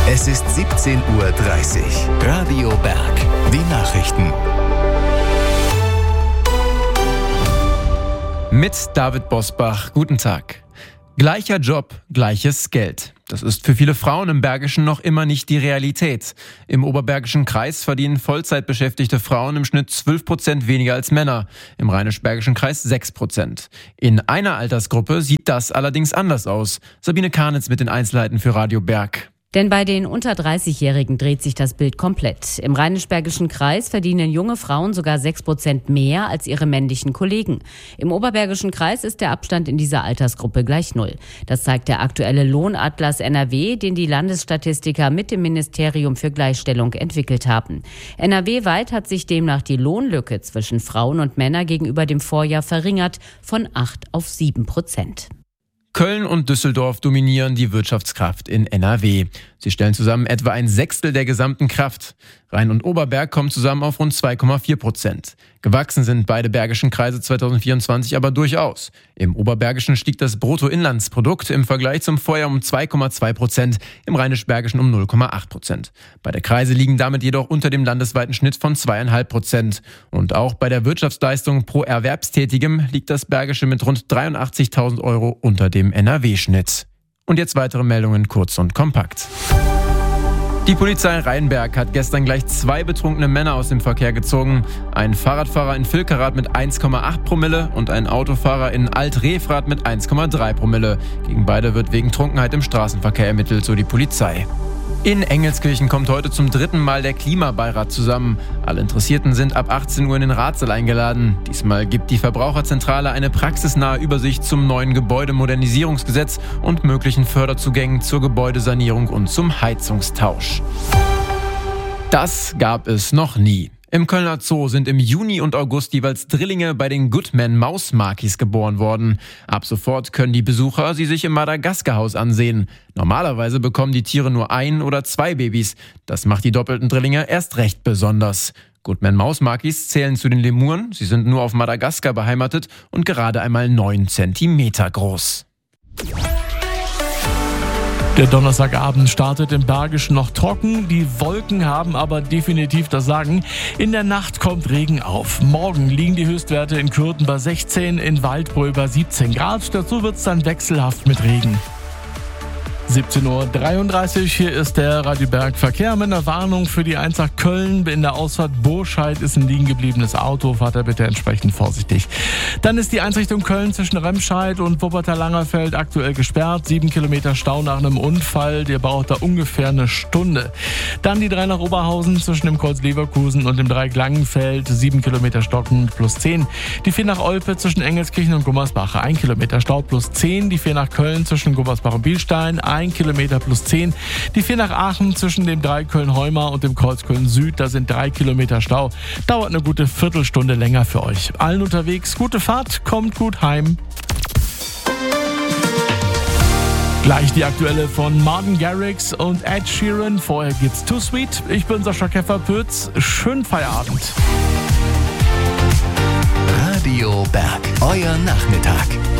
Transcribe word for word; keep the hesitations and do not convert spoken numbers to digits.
Es ist siebzehn Uhr dreißig. Radio Berg. Die Nachrichten. Mit David Bosbach. Guten Tag. Gleicher Job, gleiches Geld. Das ist für viele Frauen im Bergischen noch immer nicht die Realität. Im Oberbergischen Kreis verdienen Vollzeitbeschäftigte Frauen im Schnitt zwölf Prozent weniger als Männer, im Rheinisch-Bergischen Kreis sechs Prozent. In einer Altersgruppe sieht das allerdings anders aus. Sabine Karnitz mit den Einzelheiten für Radio Berg. Denn bei den unter dreißigjährigen dreht sich das Bild komplett. Im Rheinisch-Bergischen Kreis verdienen junge Frauen sogar sechs Prozent mehr als ihre männlichen Kollegen. Im Oberbergischen Kreis ist der Abstand in dieser Altersgruppe gleich null. Das zeigt der aktuelle Lohnatlas N R W, den die Landesstatistiker mit dem Ministerium für Gleichstellung entwickelt haben. N R W-weit hat sich demnach die Lohnlücke zwischen Frauen und Männern gegenüber dem Vorjahr verringert von acht auf sieben Prozent. Köln und Düsseldorf dominieren die Wirtschaftskraft in N R W. Sie stellen zusammen etwa ein Sechstel der gesamten Kraft. Rhein und Oberberg kommen zusammen auf rund zwei Komma vier Prozent. Gewachsen sind beide bergischen Kreise zweitausendvierundzwanzig aber durchaus. Im Oberbergischen stieg das Bruttoinlandsprodukt im Vergleich zum Vorjahr um zwei Komma zwei Prozent, im Rheinisch-Bergischen um null Komma acht Prozent. Beide Kreise liegen damit jedoch unter dem landesweiten Schnitt von zwei Komma fünf Prozent. Und auch bei der Wirtschaftsleistung pro Erwerbstätigem liegt das Bergische mit rund dreiundachtzigtausend Euro unter dem N R W-Schnitt. Und jetzt weitere Meldungen kurz und kompakt. Die Polizei Rheinberg hat gestern gleich zwei betrunkene Männer aus dem Verkehr gezogen. Ein Fahrradfahrer in Vilkerath mit eins Komma acht Promille und ein Autofahrer in Alt-Refrath mit eins Komma drei Promille. Gegen beide wird wegen Trunkenheit im Straßenverkehr ermittelt, so die Polizei. In Engelskirchen kommt heute zum dritten Mal der Klimabeirat zusammen. Alle Interessierten sind ab achtzehn Uhr in den Ratssaal eingeladen. Diesmal gibt die Verbraucherzentrale eine praxisnahe Übersicht zum neuen Gebäudemodernisierungsgesetz und möglichen Förderzugängen zur Gebäudesanierung und zum Heizungstausch. Das gab es noch nie. Im Kölner Zoo sind im Juni und August jeweils Drillinge bei den Goodman-Mausmakis geboren worden. Ab sofort können die Besucher sie sich im Madagaskar-Haus ansehen. Normalerweise bekommen die Tiere nur ein oder zwei Babys. Das macht die doppelten Drillinge erst recht besonders. Goodman-Mausmakis zählen zu den Lemuren. Sie sind nur auf Madagaskar beheimatet und gerade einmal neun Zentimeter groß. Der Donnerstagabend startet im Bergischen noch trocken, die Wolken haben aber definitiv das Sagen. In der Nacht kommt Regen auf. Morgen liegen die Höchstwerte in Kürten bei sechzehn, in Waldbröl bei siebzehn Grad. Dazu wird es dann wechselhaft mit Regen. siebzehn Uhr dreiunddreißig, hier ist der Radio Berg Verkehr mit einer Warnung für die eins nach Köln. In der Ausfahrt Burscheid ist ein liegen gebliebenes Auto, fahrt da bitte entsprechend vorsichtig. Dann ist die eins Richtung Köln zwischen Remscheid und Wuppertal-Langerfeld aktuell gesperrt. Sieben Kilometer Stau nach einem Unfall, der braucht da ungefähr eine Stunde. Dann die drei nach Oberhausen zwischen dem Kreuz Leverkusen und dem Dreieck Langenfeld, sieben Kilometer Stocken plus zehn. Die vier nach Olpe zwischen Engelskirchen und Gummersbach, ein Kilometer Stau plus zehn. Die vier nach Köln zwischen Gummersbach und Bielstein, ein Kilometer plus zehn. Die vier nach Aachen zwischen dem Dreieck Köln-Heumar und dem Kreuz Köln-Süd, da sind drei Kilometer Stau. Dauert eine gute Viertelstunde länger für euch. Allen unterwegs, gute Fahrt, kommt gut heim. Gleich die aktuelle von Martin Garrix und Ed Sheeran. Vorher gibt's Too Sweet. Ich bin Sascha Keffer-Pütz. Schönen Feierabend. Radio Berg. Euer Nachmittag.